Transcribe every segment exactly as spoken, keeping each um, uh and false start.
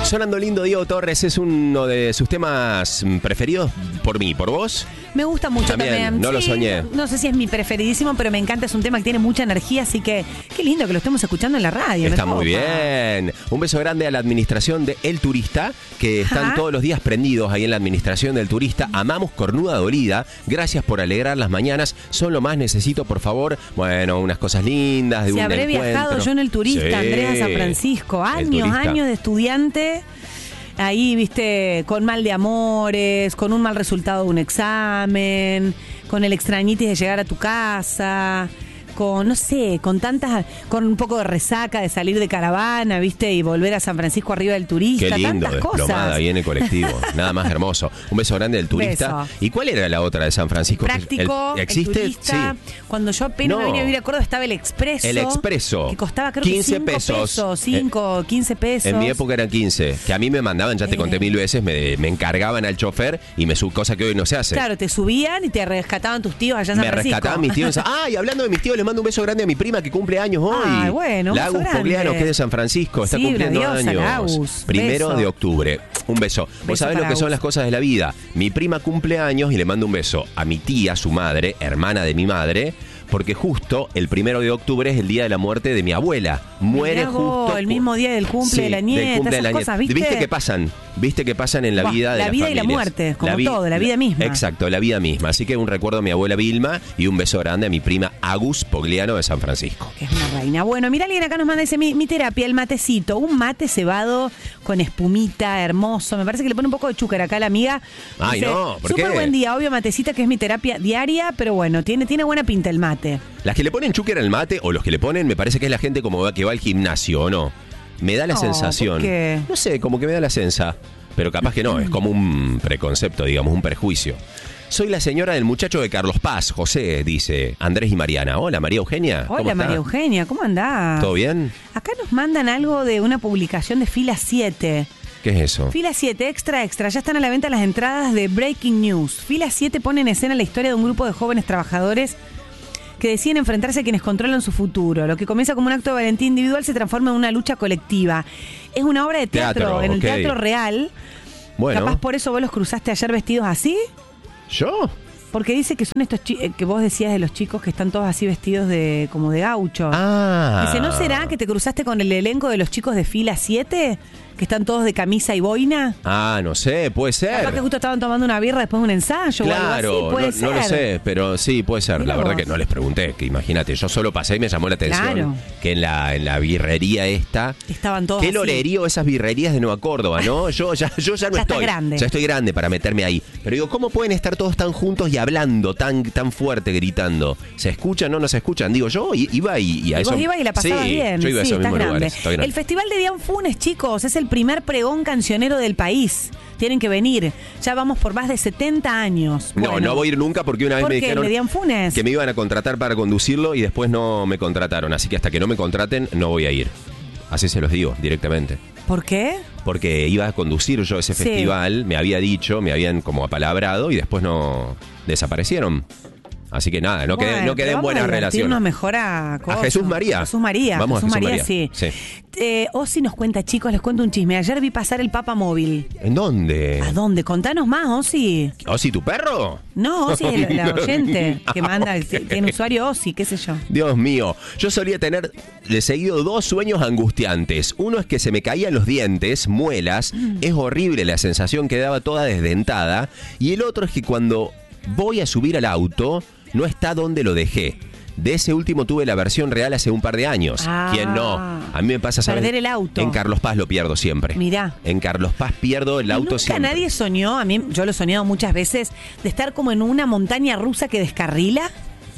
Sonando lindo, Diego Torres es uno de sus temas preferidos por mí, ¿por vos? Me gusta mucho también. también. No sí, lo soñé. No sé si es mi preferidísimo, pero me encanta. Es un tema que tiene mucha energía, así que qué lindo que lo estemos escuchando en la radio. Está muy bien. Un beso grande a la administración de El Turista, que están Ajá. todos los días prendidos ahí en la administración del Turista. Amamos Cornuda Dolida. Gracias por alegrar las mañanas. Son lo más necesito, por favor. Bueno, unas cosas lindas de si un habré encuentro. viajado yo en El Turista, sí. Andrea San Francisco. Años, años de estudiante. Ahí, viste, con mal de amores, con un mal resultado de un examen, con el extrañitis de llegar a tu casa, con, no sé, con tantas, con un poco de resaca de salir de caravana, viste, y volver a San Francisco arriba del Turista, qué lindo, tantas cosas. Desplomada ahí en el colectivo, nada más hermoso. Un beso grande del Turista. Beso. ¿Y cuál era la otra de San Francisco? Práctico, el, ¿existe? El Turista. Sí. Cuando yo apenas no. me vine a vivir a Córdoba estaba el Expreso. El Expreso. Que costaba creo quince que cinco pesos. cinco, quince pesos. En mi época eran quince. Que a mí me mandaban, ya te eh. conté mil veces, me, me encargaban al chofer y me sub, cosa que hoy no se hace. Claro, te subían y te rescataban tus tíos allá en San me Francisco. Me rescataban mis tíos. Ay, hablando de mis tíos, les mando un beso grande a mi prima que cumple años hoy. Ay, bueno, la Agus Pogliano, que es de San Francisco, está sí, cumpliendo años. Agus. Primero beso. de octubre. Un beso. beso Vos sabés lo que Agus. son las cosas de la vida. Mi prima cumple años y le mando un beso a mi tía, su madre, hermana de mi madre, porque justo el primero de octubre es el día de la muerte de mi abuela. Muere Mirá justo vos, el mismo día del cumple sí, de la nieta, cumple esas de la cosas, nieta. ¿viste? ¿Viste que pasan? ¿Viste que pasan en la bah, vida de la las vida familias? Y la muerte, como la vi- todo, la vida misma. Exacto, la vida misma. Así que un recuerdo a mi abuela Vilma y un beso grande a mi prima Agus Pogliano de San Francisco. Que es una reina. Bueno, mira, alguien acá nos manda ese mi, mi terapia, el matecito. Un mate cebado con espumita, hermoso. Me parece que le pone un poco de chúcar acá a la amiga. Ay, Dice, no, ¿por qué? Súper buen día, obvio, matecita, que es mi terapia diaria, pero bueno, tiene, tiene buena pinta el mate. Las que le ponen chúcar al mate, o los que le ponen, me parece que es la gente como que va al gimnasio, ¿o no? Me da la no, sensación. ¿por qué? No sé, como que me da la sensa. Pero capaz que no, es como un preconcepto, digamos, un prejuicio. Soy la señora del muchacho de Carlos Paz, José, dice Andrés y Mariana. Hola, María Eugenia. ¿Cómo Hola, está? María Eugenia, ¿cómo andás? ¿Todo bien? Acá nos mandan algo de una publicación de Fila siete. ¿Qué es eso? Fila siete, extra, extra. Ya están a la venta las entradas de Breaking News. Fila siete pone en escena la historia de un grupo de jóvenes trabajadores que deciden enfrentarse a quienes controlan su futuro. Lo que comienza como un acto de valentía individual se transforma en una lucha colectiva. Es una obra de teatro, teatro en el okay. Teatro Real. Bueno. Capaz por eso vos los cruzaste ayer vestidos así. ¿Yo? Porque dice que son estos chicos, que vos decías de los chicos que están todos así vestidos de como de gaucho. Ah. Dice, ¿no será que te cruzaste con el elenco de los chicos de Fila siete? Que están todos de camisa y boina. Ah, no sé, puede ser. Capaz que justo estaban tomando una birra después de un ensayo claro, o algo así, puede no, ser. no lo sé, pero sí, puede ser. Mira la verdad vos. que no les pregunté, que imagínate, yo solo pasé y me llamó la atención claro. que en la, en la birrería esta... Estaban todos Qué así. lolerío esas birrerías de Nueva Córdoba, ¿no? Yo ya, yo ya no ya estoy. Grande. Ya estoy grande para meterme ahí. Pero digo, ¿cómo pueden estar todos tan juntos y hablando tan, tan fuerte, gritando? ¿Se escuchan? ¿No, no se escuchan? Digo, yo iba y, y a y eso... Vos ibas y la pasabas sí, bien. yo iba a sí, esos mismos grande. lugares. Grande. El Festival de Dian Funes, chicos, es el primer pregón cancionero del país. Tienen que venir. Ya vamos por más de setenta años. No, bueno, no voy a ir nunca porque una vez ¿por me qué? dijeron ¿Le Dian Funes? que me iban a contratar para conducirlo y después no me contrataron. Así que hasta que no me contraten, no voy a ir. Así se los digo, directamente. ¿Por qué? Porque iba a conducir yo ese sí. festival, me había dicho, me habían como apalabrado y después no desaparecieron. Así que nada, no bueno, quedé, no quedé en buenas relaciones. Mejor a, a Jesús María. Jesús María. Vamos Jesús a Jesús María, María. sí. sí. Eh, Osi nos cuenta, chicos, les cuento un chisme. Ayer vi pasar el Papa Móvil. ¿En dónde? ¿A dónde? Contanos más, Osi. ¿Osi, tu perro? No, Osi es el, el oyente que manda, okay. tiene usuario Osi, qué sé yo. Dios mío, yo solía tener de seguido dos sueños angustiantes. Uno es que se me caían los dientes, muelas, mm. es horrible la sensación, quedaba toda desdentada. Y el otro es que cuando voy a subir al auto, no está donde lo dejé. De ese último tuve la versión real hace un par de años. Ah, ¿Quién no? A mí me pasa, ¿sabes? Perder el auto. En Carlos Paz lo pierdo siempre. Mirá. En Carlos Paz pierdo el auto nunca siempre. Nunca nadie soñó, a mí yo lo he soñado muchas veces, de estar como en una montaña rusa que descarrila.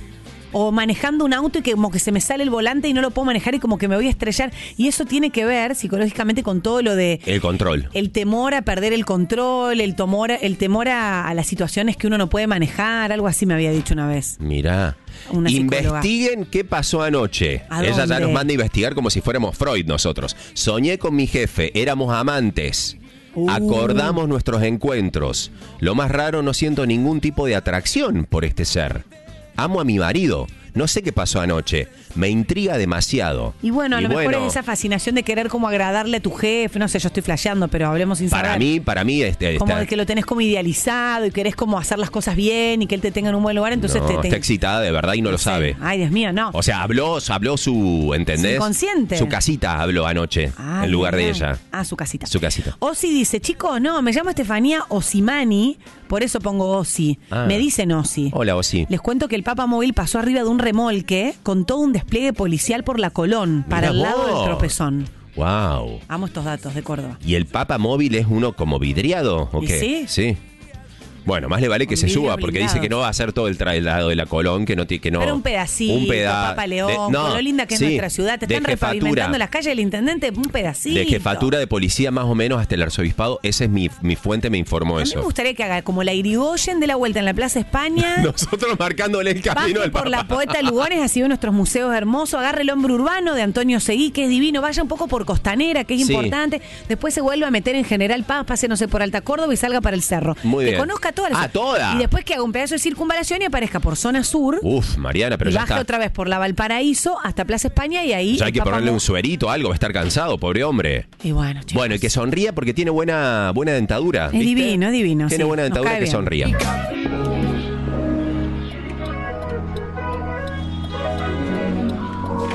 O manejando un auto y que como que se me sale el volante y no lo puedo manejar y como que me voy a estrellar. Y eso tiene que ver psicológicamente con todo lo de... El control. El temor a perder el control, el temor, el temor a, a las situaciones que uno no puede manejar. Algo así me había dicho una vez. Mirá. Una investiguen qué pasó anoche. Ella ya nos manda a investigar como si fuéramos Freud nosotros. Soñé con mi jefe, éramos amantes. Uh. Acordamos nuestros encuentros. Lo más raro, no siento ningún tipo de atracción por este ser. Amo a mi marido. No sé qué pasó anoche. Me intriga demasiado. Y bueno, a y lo bueno, mejor es esa fascinación de querer como agradarle a tu jefe. No sé, yo estoy flasheando, pero hablemos sin saber. Para mí, para mí... Este, como está, de que lo tenés como idealizado y querés como hacer las cosas bien y que él te tenga en un buen lugar, entonces no, te, te... está excitada de verdad y no, no lo sé. sabe. Ay, Dios mío, no. O sea, habló, habló su, ¿entendés? Su inconsciente. Su casita habló anoche, Ah, en lugar bien. de ella. Ah, su casita. Su casita. Osi dice, chicos, no, me llamo Estefanía Osimani, por eso pongo Osi. Ah. Me dicen Osi. Hola, Osi. Les cuento que el Papa Móvil pasó arriba de un remolque con todo un despliegue policial por la Colón, para Mirá el lado vos. del tropezón. Wow. Amo estos datos de Córdoba. ¿Y el Papa Móvil es uno como vidriado o ¿Y qué? sí? Sí. Bueno, más le vale que Con se vidrio suba, porque blindado. dice que no va a hacer todo el traslado de la Colón, que no tiene que no. Pero un pedacito, un peda- Papa León, de- con lo linda que es sí, nuestra ciudad. Te de están jefatura. repavimentando las calles del intendente, un pedacito. De jefatura de policía más o menos hasta el arzobispado, esa es mi, mi fuente, me informó A mí eso. me gustaría que haga como la Irigoyen de la vuelta en la Plaza España. Nosotros marcándole el camino Baje al por Papa. la Poeta Lugones, así ve nuestros museos hermosos. Agarre el hombro urbano de Antonio Seguí, que es divino. Vaya un poco por Costanera, que es Sí. importante. Después se vuelve a meter en General Paz, pase, no sé, por Alta Córdoba y salga para el cerro. Muy que bien. conozca toda la Ah, toda. Y después que haga un pedazo de circunvalación y aparezca por zona sur. Uf, Mariana, pero y ya baje está. otra vez por la Valparaíso hasta Plaza España y ahí. Ya hay el que Papa ponerle Mo- un suerito, algo, va a estar cansado, pobre hombre. Y bueno, chicos. Bueno, y que sonría porque tiene buena, buena dentadura. Es ¿viste? divino, es divino, Tiene sí, buena nos dentadura, cae que bien. sonría.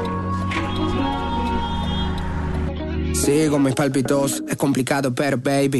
Sigo mis palpitos, es complicado, pero baby